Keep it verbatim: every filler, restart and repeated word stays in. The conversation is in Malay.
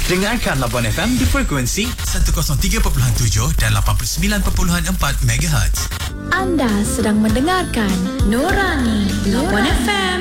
Dengarkan Labuan F M di frekuensi seratus tiga perpuluhan tujuh dan lapan puluh sembilan perpuluhan empat megahertz. Anda sedang mendengarkan Nurani Labuan F M.